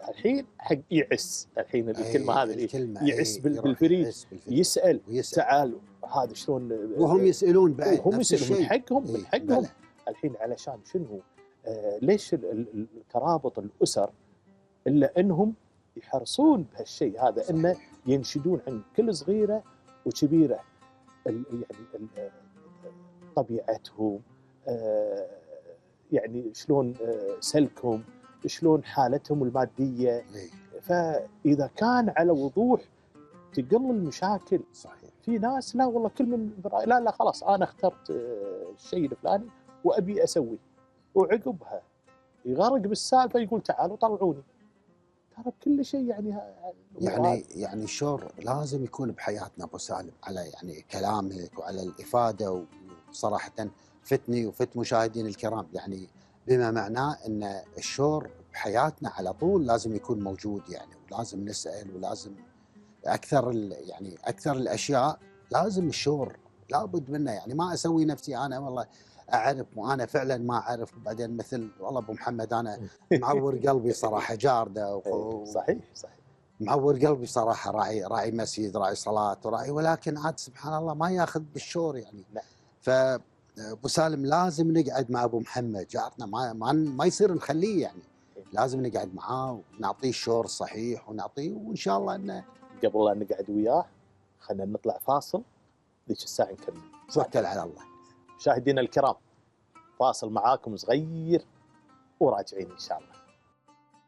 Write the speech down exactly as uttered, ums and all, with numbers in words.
الحين حق يعس، الحين الكلمة هذه الكلمة يعس أي بالفريج، بالفريج يسأل, ويسأل تعالوا هذا شلون، وهم يسألون بعد وهم نفس يسألون من الشيء حقهم، من حقهم. الحين علشان شنو؟ آه ليش الترابط الأسر إلا أنهم يحرصون بهالشيء هذا، صحيح. إنه ينشدون عن كل صغيرة وكبيرة يعني طبيعتهم، آه يعني شلون آه سلكهم، شلون حالتهم المادية. فإذا كان على وضوح تقل المشاكل. صحيح. في ناس لا والله كل من لا لا خلاص أنا اخترت الشيء الفلاني وأبي أسويه، وعقبها يغرق بالسالفة يقول تعالوا طلعوني. ترى بكل شيء يعني يعني يعني الشور لازم يكون بحياتنا ابو سالم، على يعني كلامك وعلى الافاده، وصراحه فتني وفت مشاهدين الكرام، يعني بما معناه ان الشور بحياتنا على طول لازم يكون موجود يعني، ولازم نسال، ولازم اكثر يعني اكثر الاشياء لازم الشور لابد منه. يعني ما اسوي نفسي انا والله اعرف وانا فعلا ما اعرف، وبعدين مثل والله ابو محمد انا معور قلبي صراحه جارده و... صحيح صحيح معور قلبي صراحه، راعي راعي مسجد، راعي صلاه وراعي، ولكن عاد سبحان الله ما ياخذ بالشور يعني. ف ابو سالم لازم نقعد مع ابو محمد جارنا، ما ما, ما يصير نخليه يعني، لازم نقعد معاه ونعطيه الشور الصحيح ونعطيه، وان شاء الله انه قبل لا نقعد وياه خلينا نطلع فاصل، ذيك الساعه نكمل. توكل على الله. مشاهدينا الكرام، فاصل معاكم صغير وراجعين ان شاء الله.